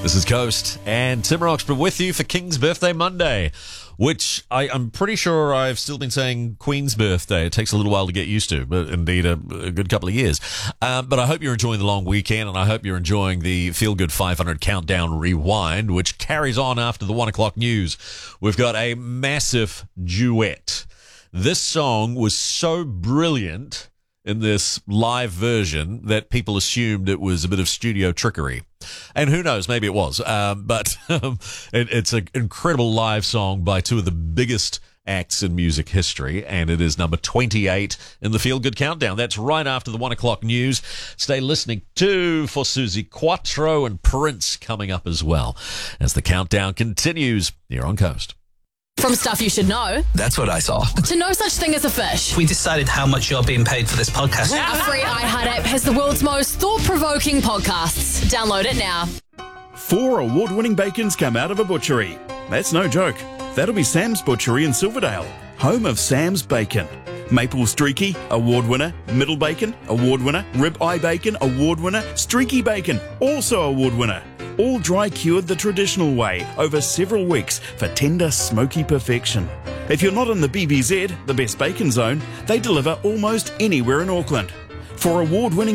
This is Coast and Tim Roxburgh with you for King's Birthday Monday, which I'm pretty sure I've still been saying Queen's Birthday. It takes a little while to get used to, but indeed a good couple of years. But I hope you're enjoying the long weekend, and I hope you're enjoying the Feel Good 500 Countdown Rewind, which carries on after the 1 o'clock news. We've got a massive duet. This song was so brilliant in this live version that people assumed it was a bit of studio trickery. And who knows, maybe it was. But it's an incredible live song by two of the biggest acts in music history, and it is number 28 in the Feel Good Countdown. That's right after the 1 o'clock news. Stay listening too for Susie Quattro and Prince coming up as well as the countdown continues here on Coast. From stuff you should know. That's what I saw. To no such thing as a fish. We decided how much you're being paid for this podcast. Our free iHeart app has the world's most thought-provoking podcasts. Download it now. 4 award-winning bacons come out of a butchery. That's no joke. That'll be Sam's Butchery in Silverdale, home of Sam's Bacon. Maple Streaky, award winner. Middle Bacon, award winner. Rib Eye Bacon, award winner. Streaky Bacon, also award winner. All dry cured the traditional way over several weeks for tender, smoky perfection. If you're not in the BBZ, the Best Bacon Zone, they deliver almost anywhere in Auckland. For award-winning